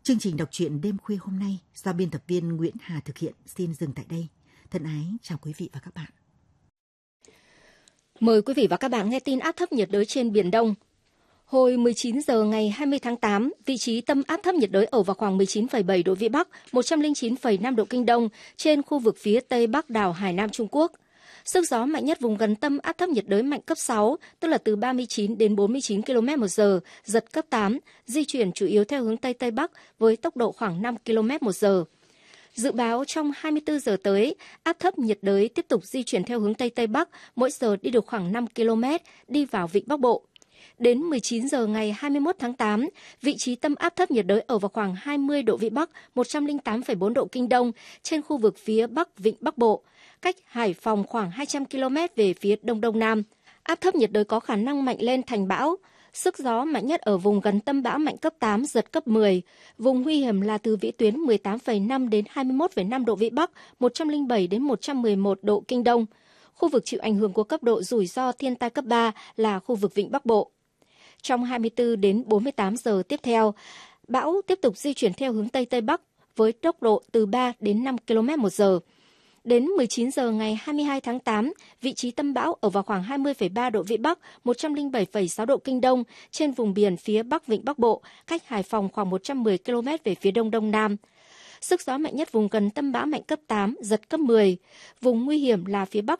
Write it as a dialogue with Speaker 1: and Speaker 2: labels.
Speaker 1: Chương trình đọc truyện đêm khuya hôm nay do biên tập viên Nguyễn Hà thực hiện xin dừng tại đây. Thân ái chào quý vị và các bạn.
Speaker 2: Mời quý vị và các bạn nghe tin áp thấp nhiệt đới trên Biển Đông. Hồi 19 giờ ngày 20 tháng 8, vị trí tâm áp thấp nhiệt đới ở vào khoảng 19,7 độ Vĩ Bắc, 109,5 độ Kinh Đông trên khu vực phía Tây Bắc đảo Hải Nam Trung Quốc. Sức gió mạnh nhất vùng gần tâm áp thấp nhiệt đới mạnh cấp 6, tức là từ 39 đến 49 km/h, giật cấp 8, di chuyển chủ yếu theo hướng Tây Tây Bắc với tốc độ khoảng 5 km/h. Dự báo trong 24 giờ tới, áp thấp nhiệt đới tiếp tục di chuyển theo hướng Tây Tây Bắc, mỗi giờ đi được khoảng 5 km, đi vào vịnh Bắc Bộ. Đến 19 giờ ngày 21 tháng 8, vị trí tâm áp thấp nhiệt đới ở vào khoảng 20 độ Vĩ Bắc, 108,4 độ Kinh Đông trên khu vực phía Bắc vịnh Bắc Bộ, cách Hải Phòng khoảng 200 km về phía Đông Đông Nam. Áp thấp nhiệt đới có khả năng mạnh lên thành bão. Sức gió mạnh nhất ở vùng gần tâm bão mạnh cấp 8, giật cấp 10. Vùng nguy hiểm là từ vĩ tuyến 18,5 đến 21,5 độ Vĩ Bắc, 107 đến 111 độ Kinh Đông. Khu vực chịu ảnh hưởng của cấp độ rủi ro thiên tai cấp 3 là khu vực vịnh Bắc Bộ. Trong 24 đến 48 giờ tiếp theo, bão tiếp tục di chuyển theo hướng Tây Tây Bắc với tốc độ từ 3 đến 5 km/h. Đến 19 giờ ngày 22 tháng 8, vị trí tâm bão ở vào khoảng 20,3 độ Vĩ Bắc, 107,6 độ Kinh Đông trên vùng biển phía Bắc vịnh Bắc Bộ, cách Hải Phòng khoảng 110 km về phía Đông Đông Nam. Sức gió mạnh nhất vùng gần tâm bão mạnh cấp 8, giật cấp 10. Vùng nguy hiểm là phía Bắc